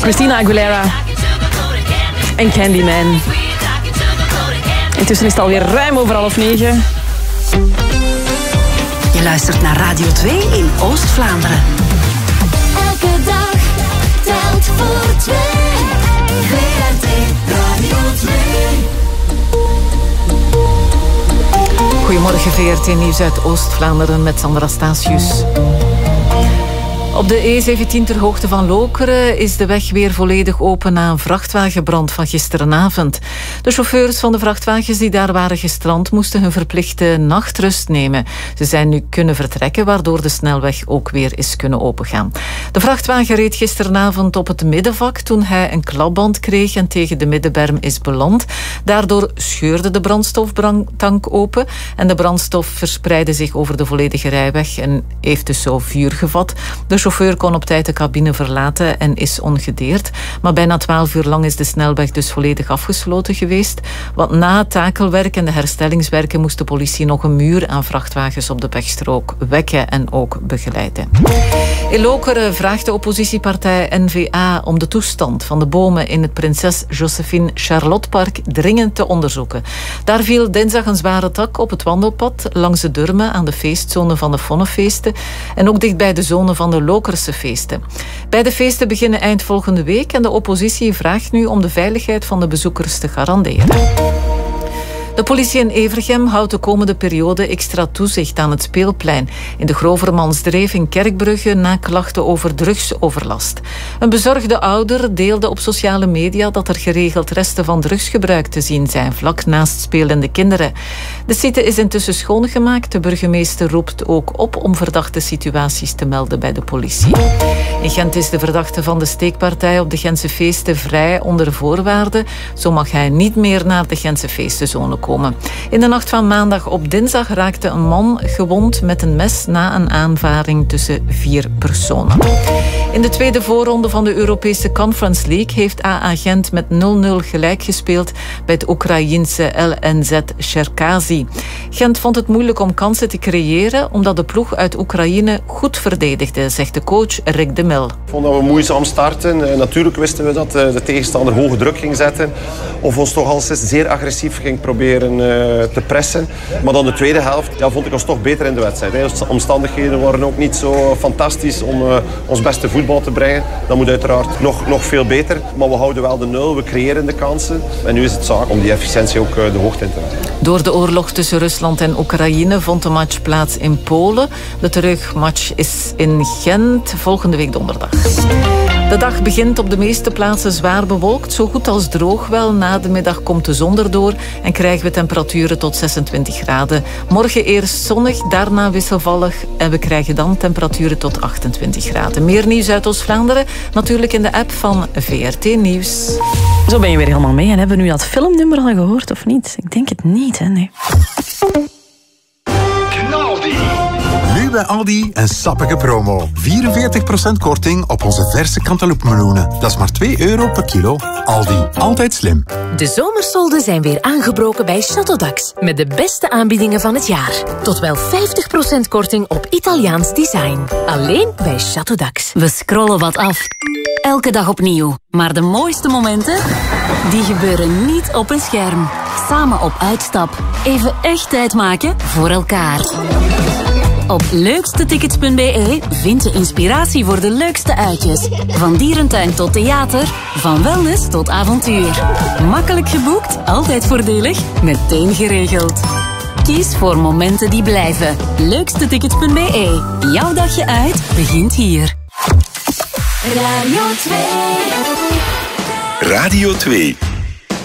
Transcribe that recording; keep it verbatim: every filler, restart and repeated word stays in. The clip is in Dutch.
Christina Aguilera en Candyman. Intussen is het alweer ruim over half negen. Je luistert naar Radio twee in Oost-Vlaanderen. Elke dag telt voor twee. V R T Radio twee. Goedemorgen, V R T Nieuws uit Oost-Vlaanderen met Sandra Stasius. Op de E zeventien ter hoogte van Lokeren is de weg weer volledig open na een vrachtwagenbrand van gisterenavond. De chauffeurs van de vrachtwagens die daar waren gestrand moesten hun verplichte nachtrust nemen. Ze zijn nu kunnen vertrekken, waardoor de snelweg ook weer is kunnen opengaan. De vrachtwagen reed gisterenavond op het middenvak toen hij een klapband kreeg en tegen de middenberm is beland. Daardoor scheurde de brandstoftank open en de brandstof verspreidde zich over de volledige rijweg en heeft dus zo vuur gevat. De De chauffeur kon op tijd de cabine verlaten en is ongedeerd. Maar bijna twaalf uur lang is de snelweg dus volledig afgesloten geweest. Want na het takelwerk en de herstellingswerken moest de politie nog een muur aan vrachtwagens op de wegstrook wekken en ook begeleiden. In Lokeren vraagt de oppositiepartij N V A om de toestand van de bomen in het Prinses Josephine Charlottepark dringend te onderzoeken. Daar viel dinsdag een zware tak op het wandelpad langs de Durme aan de feestzone van de Vonnefeesten en ook dicht bij de zone van de Lokerse feesten. Beide feesten beginnen eind volgende week en de oppositie vraagt nu om de veiligheid van de bezoekers te garanderen. De politie in Evergem houdt de komende periode extra toezicht aan het speelplein in de Grovermansdreef in Kerkbrugge na klachten over drugsoverlast. Een bezorgde ouder deelde op sociale media dat er geregeld resten van drugsgebruik te zien zijn vlak naast spelende kinderen. De site is intussen schoongemaakt. De burgemeester roept ook op om verdachte situaties te melden bij de politie. In Gent is de verdachte van de steekpartij op de Gentse feesten vrij onder voorwaarden. Zo mag hij niet meer naar de Gentse feestenzone komen. In de nacht van maandag op dinsdag raakte een man gewond met een mes na een aanvaring tussen vier personen. In de tweede voorronde van de Europese Conference League heeft A A Gent met nul nul gelijk gespeeld bij het Oekraïense L N Z Cherkasy. Gent vond het moeilijk om kansen te creëren omdat de ploeg uit Oekraïne goed verdedigde, zegt de coach Rick de Mil. Ik vond dat we moeizaam starten. Natuurlijk wisten we dat de tegenstander hoge druk ging zetten. Of ons toch al zeer agressief ging proberen te pressen. Maar dan de tweede helft ja, vond ik ons toch beter in de wedstrijd. De omstandigheden waren ook niet zo fantastisch om uh, ons beste voetbal te brengen. Dat moet uiteraard nog, nog veel beter. Maar we houden wel de nul, we creëren de kansen. En nu is het zaak om die efficiëntie ook uh, de hoogte in te houden. Door de oorlog tussen Rusland en Oekraïne vond de match plaats in Polen. De terugmatch is in Gent volgende week donderdag. De dag begint op de meeste plaatsen zwaar bewolkt, zo goed als droog wel. Na de middag komt de zon erdoor en krijgen we temperaturen tot zesentwintig graden. Morgen eerst zonnig, daarna wisselvallig en we krijgen dan temperaturen tot achtentwintig graden. Meer nieuws uit Oost-Vlaanderen, natuurlijk in de app van V R T Nieuws. Zo ben je weer helemaal mee. En hebben we nu dat filmnummer al gehoord of niet? Ik denk het niet, hè? Nee. Nu bij Aldi een sappige promo. vierenveertig procent korting op onze verse cantaloupe-meloenen. Dat is maar twee euro per kilo. Aldi, altijd slim. De zomersolden zijn weer aangebroken bij Chateau d'Ax. Met de beste aanbiedingen van het jaar. Tot wel vijftig procent korting op Italiaans design. Alleen bij Chateau d'Ax. We scrollen wat af. Elke dag opnieuw. Maar de mooiste momenten, die gebeuren niet op een scherm. Samen op uitstap. Even echt tijd maken voor elkaar. Op leukstetickets punt b e vind je inspiratie voor de leukste uitjes. Van dierentuin tot theater, van wellness tot avontuur. Makkelijk geboekt, altijd voordelig, meteen geregeld. Kies voor momenten die blijven. leukstetickets punt b e. Jouw dagje uit begint hier. Radio twee. Radio twee.